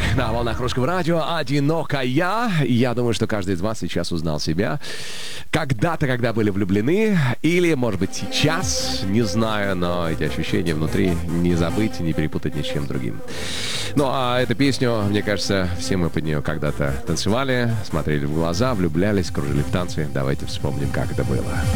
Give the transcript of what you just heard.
на волнах Русского радио «Одинокая». Я думаю, что каждый из вас сейчас узнал себя. Когда-то, когда были влюблены, или, может быть, сейчас, не знаю, но эти ощущения внутри не забыть, не перепутать ни с чем другим. Ну, а эту песню, мне кажется, все мы под нее когда-то танцевали, смотрели в глаза, влюблялись, кружили в танцы. Давайте вспомним, как это было.